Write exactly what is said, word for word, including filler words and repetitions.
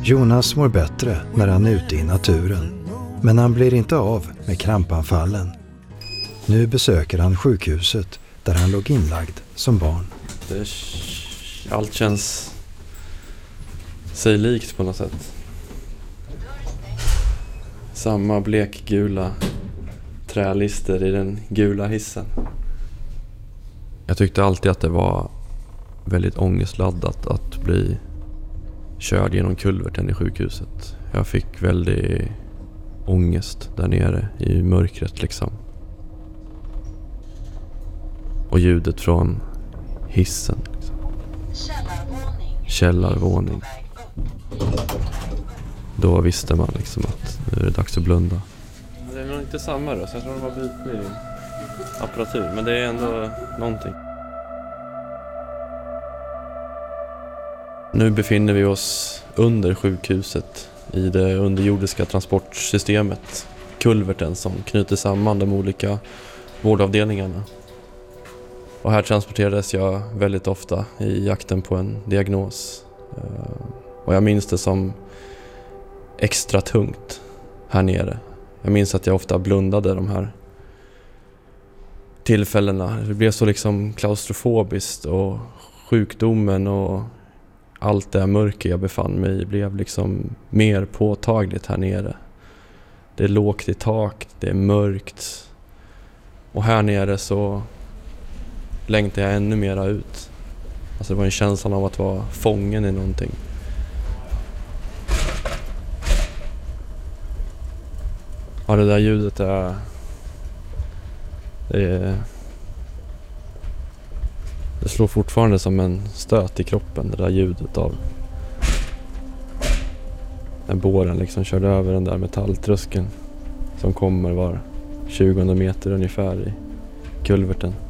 Jonas mår bättre när han är ute i naturen, men han blir inte av med krampanfallen. Nu besöker han sjukhuset där han låg inlagd som barn. Det, allt känns sig likt på något sätt. Samma blekgula trälister i den gula hissen. Jag tyckte alltid att det var väldigt ångestladdat att bli körd genom kulverten i sjukhuset. Jag fick väldigt ångest där nere i mörkret liksom. Och ljudet från hissen. Liksom. Källarvåning. Då visste man liksom att nu är det dags att blunda. Det är nog inte samma då, så jag tror det var bytning apparatur. Men det är ändå någonting. Nu befinner vi oss under sjukhuset i det underjordiska transportsystemet. Kulverten som knyter samman de olika vårdavdelningarna. Och här transporterades jag väldigt ofta i jakten på en diagnos. Och jag minns det som extra tungt här nere. Jag minns att jag ofta blundade de här tillfällena. Det blev så liksom klaustrofobiskt och sjukdomen och allt det mörker jag befann mig i blev liksom mer påtagligt här nere. Det är lågt i tak, det är mörkt. Och här nere så längtar jag ännu mera ut. Alltså det var en känsla av att vara fången i någonting. Ja, det där ljudet är... Det är... Det slår fortfarande som en stöt i kroppen, det där ljudet av... När båren liksom körde över den där metalltröskeln som kommer var tjugo meter ungefär i kulverten.